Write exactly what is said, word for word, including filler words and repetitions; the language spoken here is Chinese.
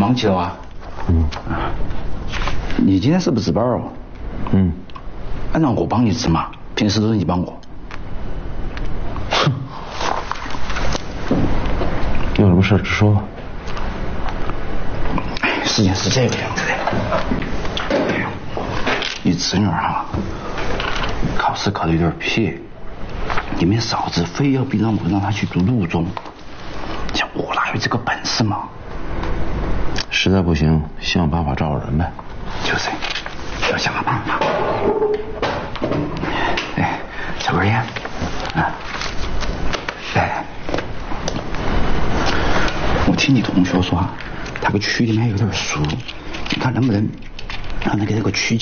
忘记了啊？嗯。你今天是不是值班哦？ 嗯。 按照我帮你值嘛，平时都是你帮我。 哼。有什么事直说吧。 哎，事情是这个样子的。你侄女哈，考试考得有点撇，你们嫂子非要逼让我让她去读陆中，像我哪有这个本事嘛？ 实在不行，想办法找找人呗。 就是，要想个办法。哎，抽根烟，啊，哎，我听你同学说，他个区里面有点熟，你看能不能让他给这个区。